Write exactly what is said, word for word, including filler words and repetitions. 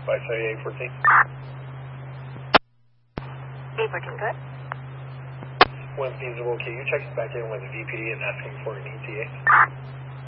By say A fourteen. A fourteen, good. When feasible, can you check back in with the V P D and ask him for an E T A?